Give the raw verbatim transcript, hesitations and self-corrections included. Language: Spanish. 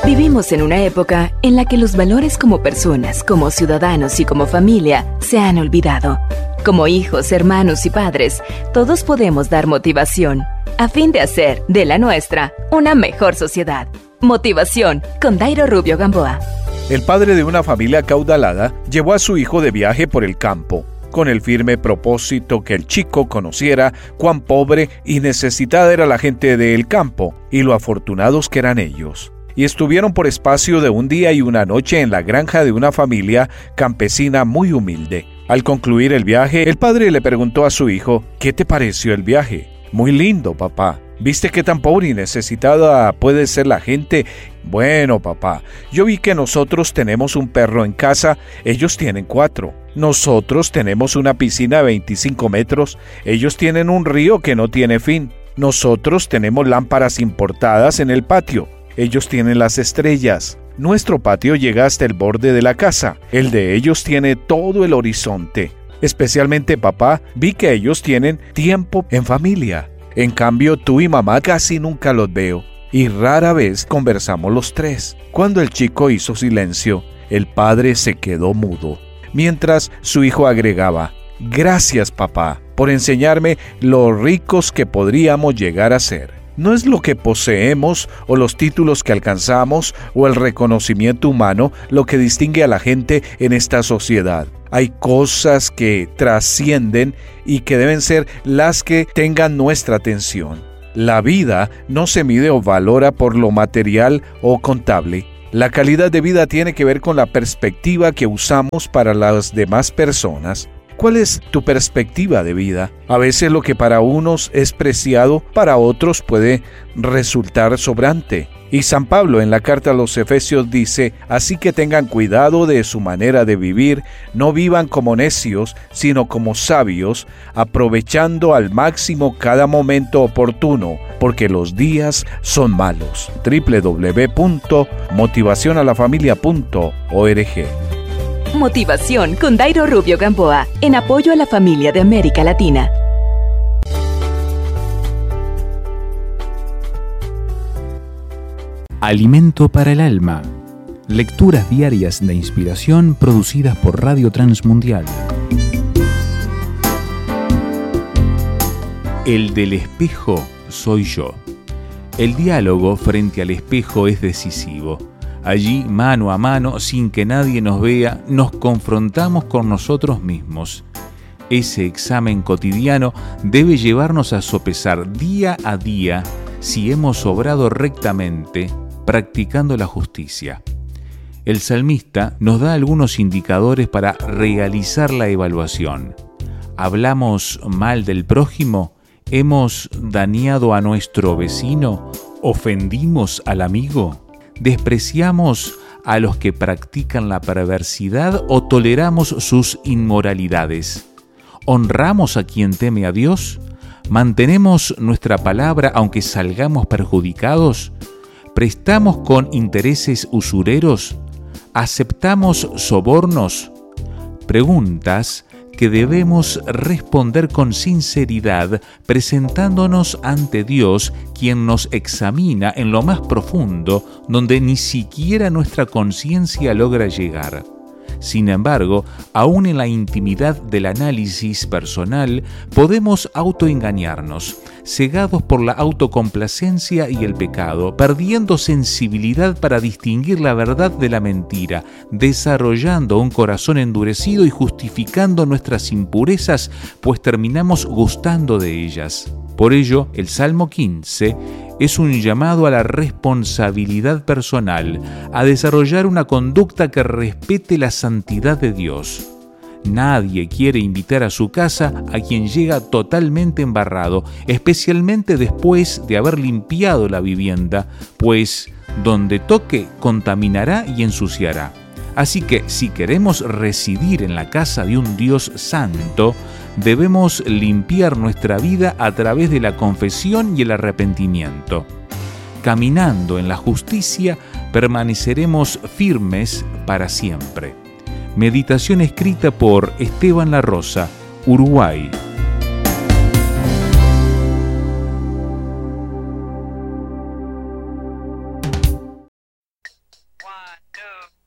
Vivimos en una época en la que los valores como personas, como ciudadanos y como familia se han olvidado. Como hijos, hermanos y padres, todos podemos dar motivación a fin de hacer de la nuestra una mejor sociedad. Motivación con Dairo Rubio Gamboa. El padre de una familia acaudalada llevó a su hijo de viaje por el campo, con el firme propósito que el chico conociera cuán pobre y necesitada era la gente del campo y lo afortunados que eran ellos. Y estuvieron por espacio de un día y una noche en la granja de una familia campesina muy humilde. Al concluir el viaje, el padre le preguntó a su hijo: ¿qué te pareció el viaje? Muy lindo, papá. ¿Viste qué tan pobre y necesitada puede ser la gente? Bueno, papá, yo vi que nosotros tenemos un perro en casa, ellos tienen cuatro. Nosotros tenemos una piscina de veinticinco metros, ellos tienen un río que no tiene fin. Nosotros tenemos lámparas importadas en el patio, ellos tienen las estrellas. Nuestro patio llega hasta el borde de la casa, el de ellos tiene todo el horizonte. Especialmente, papá, vi que ellos tienen tiempo en familia. En cambio, tú y mamá casi nunca los veo, y rara vez conversamos los tres. Cuando el chico hizo silencio, el padre se quedó mudo, mientras su hijo agregaba: gracias, papá, por enseñarme lo ricos que podríamos llegar a ser. No es lo que poseemos o los títulos que alcanzamos o el reconocimiento humano lo que distingue a la gente en esta sociedad. Hay cosas que trascienden y que deben ser las que tengan nuestra atención. La vida no se mide o valora por lo material o contable. La calidad de vida tiene que ver con la perspectiva que usamos para las demás personas. ¿Cuál es tu perspectiva de vida? A veces lo que para unos es preciado, para otros puede resultar sobrante. Y San Pablo en la carta a los Efesios dice: así que tengan cuidado de su manera de vivir, no vivan como necios, sino como sabios, aprovechando al máximo cada momento oportuno, porque los días son malos. doble u doble u doble u punto motivación a la familia punto org. Motivación con Dairo Rubio Gamboa, en apoyo a la familia de América Latina. Alimento para el alma. Lecturas diarias de inspiración producidas por Radio Transmundial. El del espejo soy yo. El diálogo frente al espejo es decisivo. Allí, mano a mano, sin que nadie nos vea, nos confrontamos con nosotros mismos. Ese examen cotidiano debe llevarnos a sopesar día a día si hemos obrado rectamente, practicando la justicia. El salmista nos da algunos indicadores para realizar la evaluación. ¿Hablamos mal del prójimo? ¿Hemos dañado a nuestro vecino? ¿Ofendimos al amigo? ¿Despreciamos a los que practican la perversidad o toleramos sus inmoralidades? ¿Honramos a quien teme a Dios? ¿Mantenemos nuestra palabra aunque salgamos perjudicados? ¿Prestamos con intereses usureros? ¿Aceptamos sobornos? Preguntas que debemos responder con sinceridad, presentándonos ante Dios, quien nos examina en lo más profundo, donde ni siquiera nuestra conciencia logra llegar. Sin embargo, aún en la intimidad del análisis personal, podemos autoengañarnos, cegados por la autocomplacencia y el pecado, perdiendo sensibilidad para distinguir la verdad de la mentira, desarrollando un corazón endurecido y justificando nuestras impurezas, pues terminamos gustando de ellas. Por ello, el Salmo quince es un llamado a la responsabilidad personal, a desarrollar una conducta que respete la santidad de Dios. Nadie quiere invitar a su casa a quien llega totalmente embarrado, especialmente después de haber limpiado la vivienda, pues donde toque contaminará y ensuciará. Así que si queremos residir en la casa de un Dios santo, debemos limpiar nuestra vida a través de la confesión y el arrepentimiento. Caminando en la justicia, permaneceremos firmes para siempre. Meditación escrita por Esteban La Rosa, Uruguay. One, two.